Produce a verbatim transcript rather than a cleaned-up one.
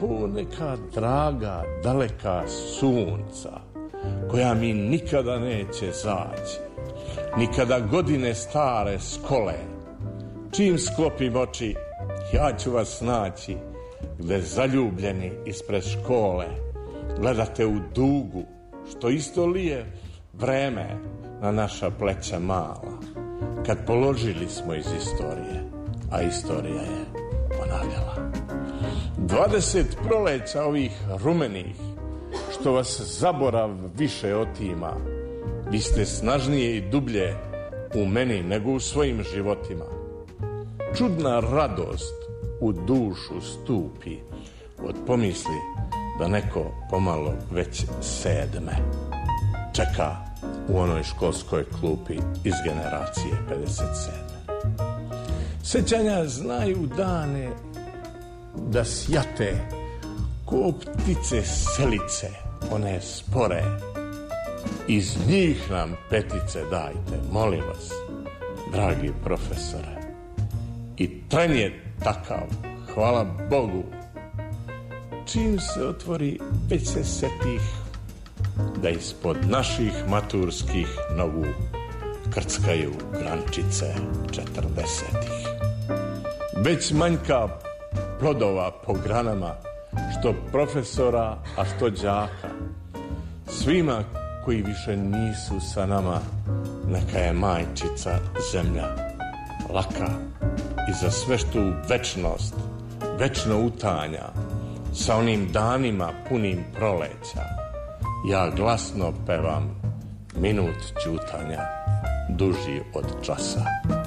ko neka draga, daleka sunca, koja mi nikada neće zaći, nikada godine stare skole. Čim sklopim oči, ja ću vas naći, gde zaljubljeni ispred škole gledate u dugu, što isto lije vreme na naša pleća mala, kad položili smo iz istorije, a istorija je ponavljala. Dvadeset proleća ovih rumenih, što vas zaborav više otima, vi ste snažnije i dublje u meni nego u svojim životima. Čudna radost u dušu stupi od pomisli da neko pomalo već sedme čeka u onoj školskoj klupi iz generacije pedeset sedme. Sećanja znaju dane da sjate ko ptice selice, one spore. Iz njih nam petice dajte, molim vas, dragi profesore. I tren je takav, hvala Bogu. Čim se otvori, već se setih da ispod naših maturskih nogu krckaju grančice četrdesetih. Već manjka plodova po granama, što profesora, a što đaka. Svima koji više nisu sa nama, neka je majčica zemlja laka i za sve što u večnost večno utanja, sa onim danima punim proleća, ja glasno pevam minut ćutanja duži od časa.